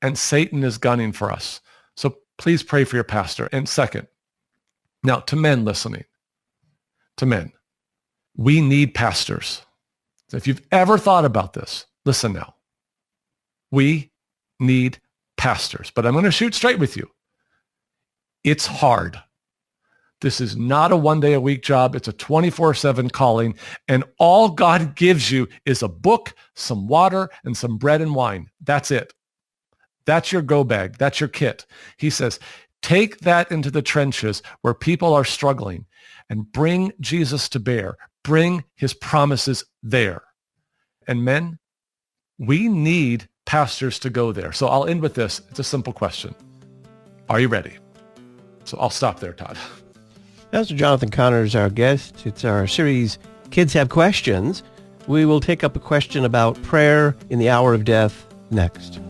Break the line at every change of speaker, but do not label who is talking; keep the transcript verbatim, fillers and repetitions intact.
and Satan is gunning for us. So please pray for your pastor. And second, now to men listening, to men, we need pastors. So if you've ever thought about this, listen now. We need pastors, but I'm going to shoot straight with you. It's hard. This is not a one day a week job. It's a twenty-four seven calling. And all God gives you is a book, some water, and some bread and wine. That's it. That's your go bag. That's your kit. He says, take that into the trenches where people are struggling and bring Jesus to bear. Bring his promises there. And men, we need pastors to go there. So I'll end with this. It's a simple question. Are you ready? So I'll stop there, Todd.
Pastor Jonathan Connor is our guest. It's our series, Kids Have Questions. We will take up a question about prayer in the hour of death next.